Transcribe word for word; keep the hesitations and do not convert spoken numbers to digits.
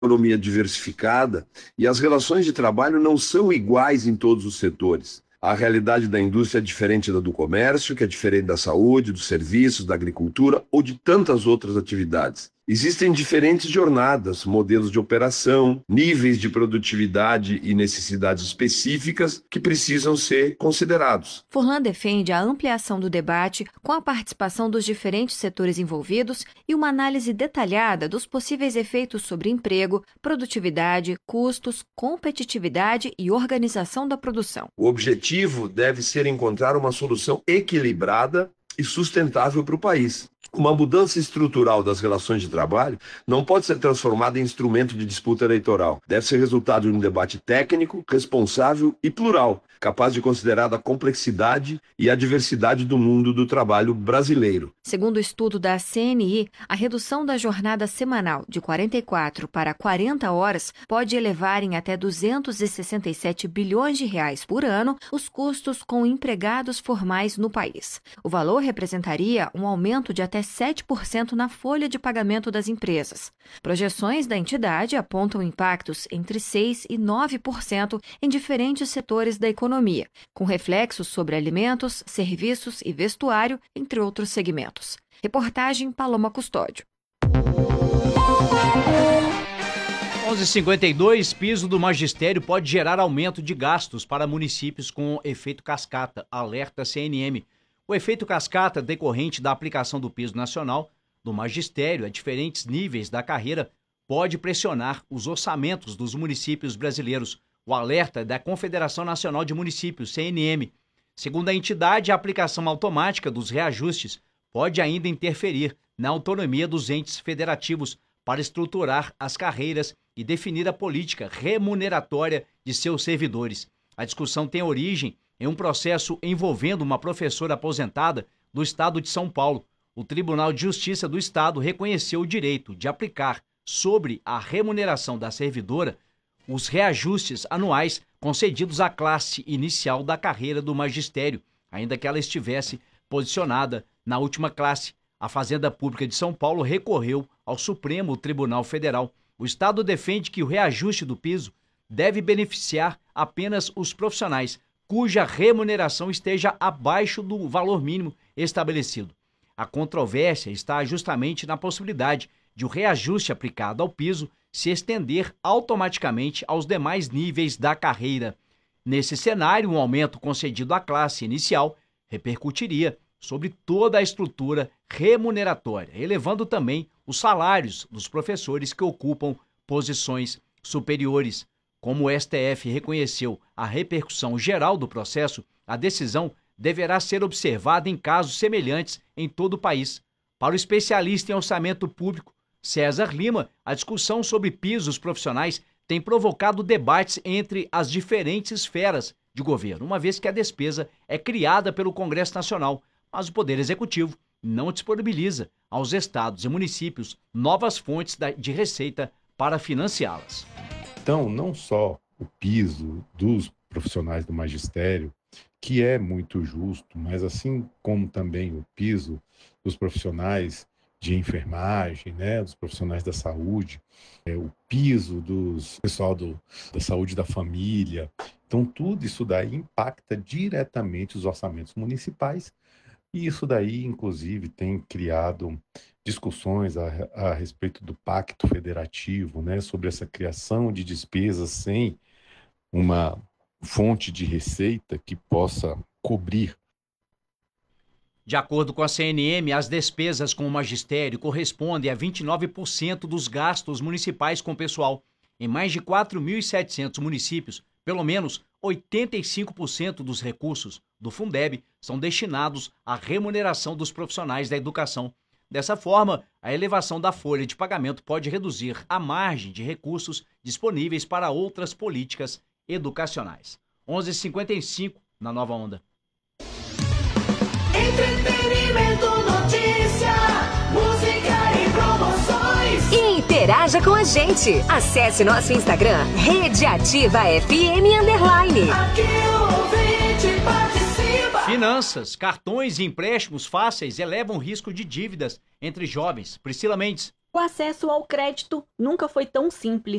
economia diversificada e as relações de trabalho não são iguais em todos os setores. A realidade da indústria é diferente da do comércio, que é diferente da saúde, dos serviços, da agricultura ou de tantas outras atividades. Existem diferentes jornadas, modelos de operação, níveis de produtividade e necessidades específicas que precisam ser considerados. Furlan defende a ampliação do debate com a participação dos diferentes setores envolvidos e uma análise detalhada dos possíveis efeitos sobre emprego, produtividade, custos, competitividade e organização da produção. O objetivo deve ser encontrar uma solução equilibrada e sustentável para o país. Uma mudança estrutural das relações de trabalho não pode ser transformada em instrumento de disputa eleitoral. Deve ser resultado de um debate técnico, responsável e plural, capaz de considerar a complexidade e a diversidade do mundo do trabalho brasileiro. Segundo o estudo da C N I, a redução da jornada semanal de quarenta e quatro para quarenta horas pode elevar em até duzentos e sessenta e sete bilhões de reais por ano os custos com empregados formais no país. O valor representaria um aumento de até sete por cento na folha de pagamento das empresas. Projeções da entidade apontam impactos entre seis por cento e nove por cento em diferentes setores da economia, com reflexos sobre alimentos, serviços e vestuário, entre outros segmentos. Reportagem Paloma Custódio. onze e cinquenta e dois, piso do magistério pode gerar aumento de gastos para municípios com efeito cascata, alerta C N M. O efeito cascata decorrente da aplicação do piso nacional do magistério a diferentes níveis da carreira pode pressionar os orçamentos dos municípios brasileiros. O alerta é da Confederação Nacional de Municípios, C N M. Segundo a entidade, a aplicação automática dos reajustes pode ainda interferir na autonomia dos entes federativos para estruturar as carreiras e definir a política remuneratória de seus servidores. A discussão tem origem em um processo envolvendo uma professora aposentada do estado de São Paulo. O Tribunal de Justiça do Estado reconheceu o direito de aplicar sobre a remuneração da servidora os reajustes anuais concedidos à classe inicial da carreira do magistério, ainda que ela estivesse posicionada na última classe. A Fazenda Pública de São Paulo recorreu ao Supremo Tribunal Federal. O Estado defende que o reajuste do piso deve beneficiar apenas os profissionais cuja remuneração esteja abaixo do valor mínimo estabelecido. A controvérsia está justamente na possibilidade de o reajuste aplicado ao piso se estender automaticamente aos demais níveis da carreira. Nesse cenário, um aumento concedido à classe inicial repercutiria sobre toda a estrutura remuneratória, elevando também os salários dos professores que ocupam posições superiores. Como o S T F reconheceu a repercussão geral do processo, a decisão deverá ser observada em casos semelhantes em todo o país. Para o especialista em orçamento público, César Lima, a discussão sobre pisos profissionais tem provocado debates entre as diferentes esferas de governo, uma vez que a despesa é criada pelo Congresso Nacional, mas o Poder Executivo não disponibiliza aos estados e municípios novas fontes de receita para financiá-las. Então, não só o piso dos profissionais do magistério, que é muito justo, mas assim como também o piso dos profissionais de enfermagem, né, dos profissionais da saúde, é, o piso dos pessoal do, da saúde da família. Então, tudo isso daí impacta diretamente os orçamentos municipais e isso daí, inclusive, tem criado discussões a, a respeito do pacto federativo, né, sobre essa criação de despesas sem uma fonte de receita que possa cobrir. De acordo com a C N M, as despesas com o magistério correspondem a vinte e nove por cento dos gastos municipais com pessoal. Em mais de quatro mil e setecentos municípios, pelo menos oitenta e cinco por cento dos recursos do Fundeb são destinados à remuneração dos profissionais da educação. Dessa forma, a elevação da folha de pagamento pode reduzir a margem de recursos disponíveis para outras políticas educacionais. onze e cinquenta e cinco na Nova Onda. Entretenimento, notícia, música e promoções. E interaja com a gente. Acesse nosso Instagram, Rede Ativa F M Underline. Aqui o ouvinte participa. Finanças, cartões e empréstimos fáceis elevam o risco de dívidas entre jovens. Priscila Mendes. O acesso ao crédito nunca foi tão simples